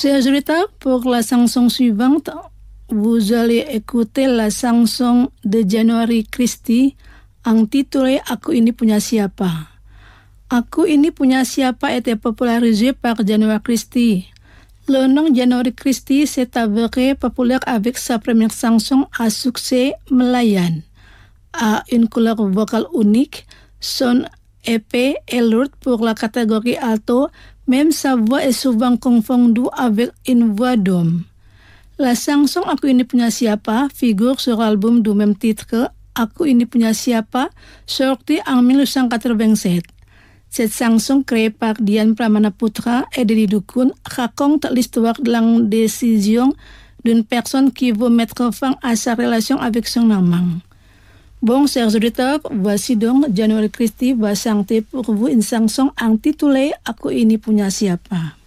Chers auditeurs, pour la chanson suivante, vous allez écouter la chanson de January Christie intitulée Aku Ini Punya Siapa. Aku Ini Punya Siapa était popularisé par January Christie. Le nom January Christie s'est avéré populaire avec sa première chanson à succès Melayan. A une couleur vocale unique, son épais et lourde pour la catégorie alto, même sa voix est souvent confondue avec une voix d'homme. La chanson Aku Ini Punya Siapa figure sur l'album du même titre, Aku Ini Punya Siapa, sorti en 1987. Cette chanson créée par Dian Pramanaputra et Deddy Dukun raconte l'histoire de l'indécision d'une personne qui veut mettre fin à sa relation avec son amant. Bon, chers auditeurs, voici donc January Christie va chanter pour vous une chanson intitulée Aku Ini Punya Siapa.